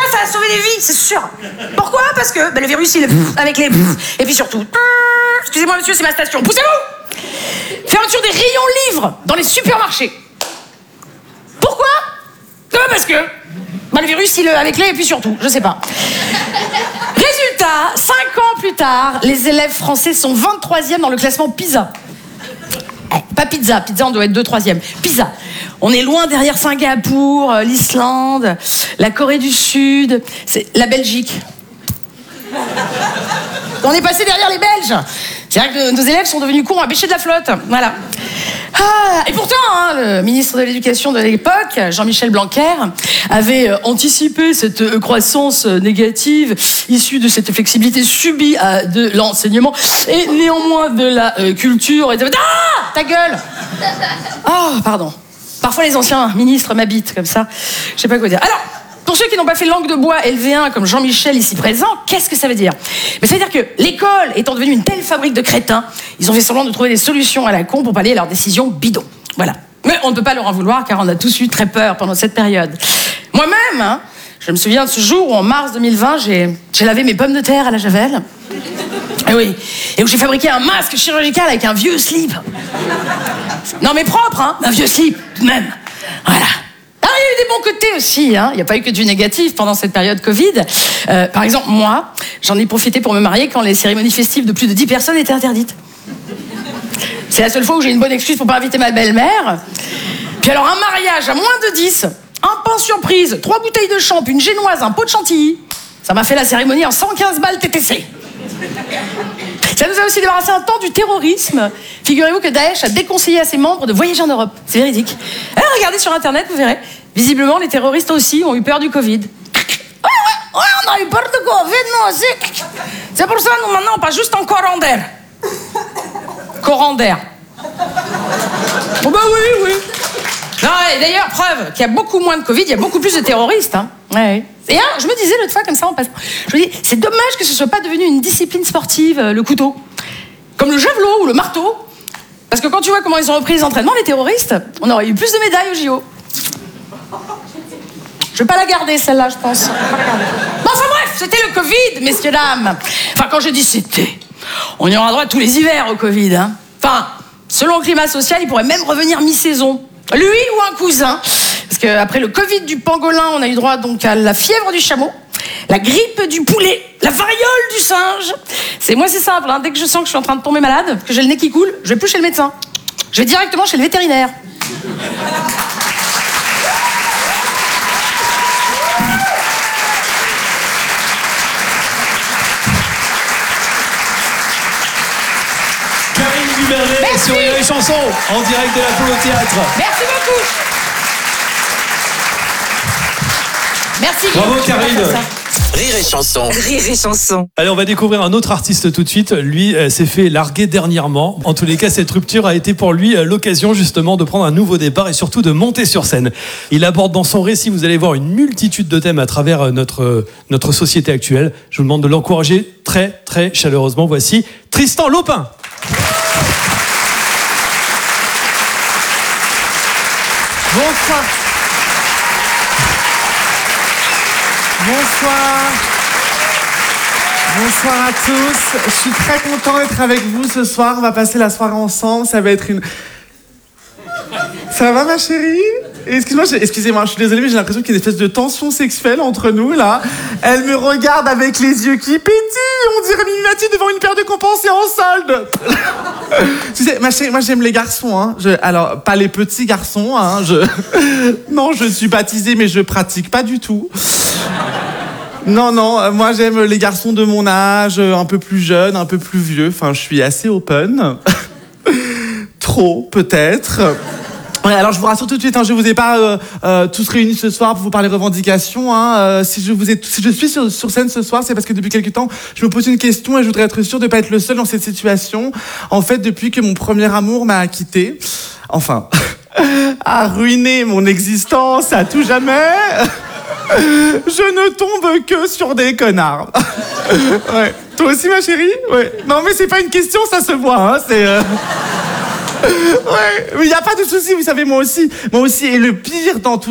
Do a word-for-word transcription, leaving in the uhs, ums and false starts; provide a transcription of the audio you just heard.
ça a sauvé des vies, c'est sûr. Pourquoi? Parce que bah, le virus, il est avec les... Et puis surtout... Excusez-moi, monsieur, c'est ma station. Poussez-vous! Fermeture des rayons livres dans les supermarchés. Pourquoi? bah, Parce que bah, le virus, il est avec les... Et puis surtout, je sais pas. Résultat, cinq ans plus tard, les élèves français sont vingt-troisième dans le classement PISA. Eh, pas pizza, pizza on doit être deux troisième. PISA. On est loin derrière Singapour, euh, l'Islande, la Corée du Sud, c'est la Belgique. On est passé derrière les Belges. C'est-à-dire que nos élèves sont devenus cons à bêcher de la flotte. Voilà. Ah, et pourtant, hein, le ministre de l'Éducation de l'époque, Jean-Michel Blanquer, avait euh, anticipé cette euh, croissance euh, négative issue de cette flexibilité subie à, de l'enseignement et néanmoins de la euh, culture. Et de... Ah, ta gueule. Oh, pardon. Parfois, les anciens ministres m'habitent comme ça. Je sais pas quoi dire. Alors, pour ceux qui n'ont pas fait langue de bois L V un comme Jean-Michel ici présent, qu'est-ce que ça veut dire? Mais ça veut dire que l'école étant devenue une telle fabrique de crétins, ils ont fait semblant de trouver des solutions à la con pour pallier à leurs décisions bidons. Voilà. Mais on ne peut pas leur en vouloir car on a tous eu très peur pendant cette période. Moi-même, hein, je me souviens de ce jour où en mars deux mille vingt, j'ai, j'ai lavé mes pommes de terre à la javel. Et oui, et où j'ai fabriqué un masque chirurgical avec un vieux slip. Non mais propre, hein, un vieux slip, tout de même. Voilà. Ah, il y a eu des bons côtés aussi, hein. Il n'y a pas eu que du négatif pendant cette période Covid. Euh, par exemple, moi, j'en ai profité pour me marier quand les cérémonies festives de plus de dix personnes étaient interdites. C'est la seule fois où j'ai une bonne excuse pour pas inviter ma belle-mère. Puis alors, un mariage à moins de dix, un pain surprise, trois bouteilles de champ, une génoise, un pot de chantilly. Ça m'a fait la cérémonie en cent quinze balles T T C. Ça nous a aussi débarrassé un temps du terrorisme. Figurez-vous que Daesh a déconseillé à ses membres de voyager en Europe. C'est véridique. Alors, regardez sur Internet, vous verrez. Visiblement, les terroristes aussi ont eu peur du Covid. Ouais, ouais, ouais, on a eu peur du Covid, nous aussi. C'est pour ça que nous, maintenant, on passe juste en courant d'air. Courant d'air. Oh bah oui, oui. Non, et d'ailleurs, preuve qu'il y a beaucoup moins de Covid, il y a beaucoup plus de terroristes. Hein. Ouais. Et hein, je me disais l'autre fois, comme ça, en passant, je me dis, c'est dommage que ce soit pas devenu une discipline sportive, euh, le couteau. Comme le javelot ou le marteau. Parce que quand tu vois comment ils ont repris les entraînements, les terroristes, on aurait eu plus de médailles au J O. Je vais pas la garder, celle-là, je pense. Je vais pas la garder. Bon, enfin bref, c'était le Covid, messieurs, dames. Enfin, quand je dis c'était, on y aura droit tous les hivers au Covid. Hein. Enfin, selon le climat social, il pourrait même revenir mi-saison. Lui ou un cousin. Parce qu'après le Covid du pangolin, on a eu droit donc à la fièvre du chameau, la grippe du poulet, la variole du singe. C'est moi, c'est simple. Hein. Dès que je sens que je suis en train de tomber malade, que j'ai le nez qui coule, je vais plus chez le médecin. Je vais directement chez le vétérinaire. Karine Dubernet sur Rire et Chanson, en direct de la Pôle au Théâtre. Merci beaucoup. Merci. Bravo Karine. Rire et Chanson. Rire et Chanson. Allez, on va découvrir un autre artiste tout de suite. Lui euh, s'est fait larguer dernièrement. En tous les cas, cette rupture a été pour lui euh, l'occasion justement de prendre un nouveau départ et surtout de monter sur scène. Il aborde dans son récit, vous allez voir, une multitude de thèmes à travers euh, notre, euh, notre société actuelle. Je vous demande de l'encourager très très chaleureusement. Voici Tristan Lopin. Bonsoir. Bonsoir. Bonsoir à tous. Je suis très content d'être avec vous ce soir. On va passer la soirée ensemble. Ça va être une... Ça va, ma chérie? Excuse-moi, j'ai... Excusez-moi, je suis désolée, mais j'ai l'impression qu'il y a une espèce de tension sexuelle entre nous, là. Elle me regarde avec les yeux qui pétillent. On dirait Mimimati devant une paire de compensés en solde. Tu sais, ma chérie, moi, j'aime les garçons, hein. Je... Alors, pas les petits garçons, hein. Je... Non, je suis baptisée, mais je pratique pas du tout. Non, non, moi, j'aime les garçons de mon âge, un peu plus jeunes, un peu plus vieux. Enfin, je suis assez open. Trop, peut-être. Ouais, alors je vous rassure tout de suite, hein, je vous ai pas euh, euh, tous réunis ce soir pour vous parler revendications. Hein, euh, si je vous ai, si je suis sur, sur scène ce soir, c'est parce que depuis quelque temps, je me pose une question et je voudrais être sûr de ne pas être le seul dans cette situation. En fait, depuis que mon premier amour m'a quitté, enfin, a ruiné mon existence à tout jamais. Je ne tombe que sur des connards. Ouais. Toi aussi, ma chérie? Ouais. Non, mais c'est pas une question, ça se voit. Hein, c'est. Euh... Ouais, mais il n'y a pas de souci, vous savez, moi aussi. Moi aussi, et le pire dans tout